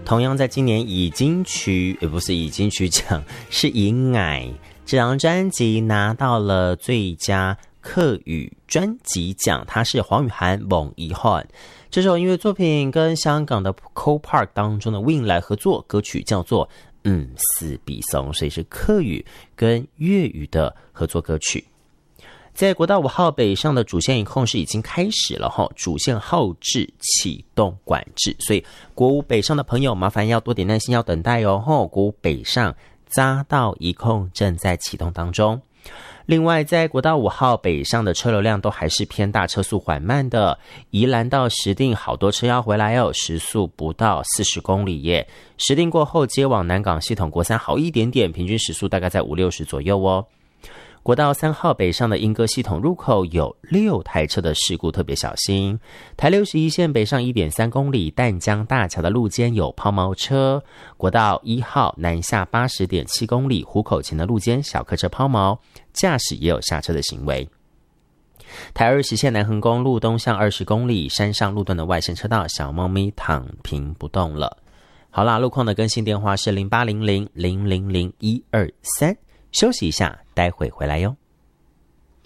同样在今年以金曲，不是以金曲奖，是以爱这张专辑拿到了最佳客语专辑奖，它是黄雨涵蒙遗憾。这首音乐作品跟香港的 Co-Park 当中的 Win 来合作，歌曲叫做四比松，所以是客语跟粤语的合作歌曲。在国道5号北上的主线一控是已经开始了齁，主线后置启动管制，所以国5北上的朋友麻烦要多点耐心，要等待哦齁。国5北上匝道一控正在启动当中。另外在国道5号北上的车流量都还是偏大，车速缓慢的，宜兰到石碇好多车要回来哦，时速不到40公里耶。石碇过后接往南港系统国3好一点点，平均时速大概在50-60左右哦。国道3号北上的莺歌系统入口有6台车的事故，特别小心。台61线北上 1.3 公里，淡江大桥的路肩有抛锚车。国道1号南下 80.7 公里，湖口前的路肩小客车抛锚，驾驶也有下车的行为。台20线南横公路东向20公里，山上路段的外线车道小猫咪躺平不动了。好啦，路况的更新电话是0800-000-123，休息一下，待会回来哟。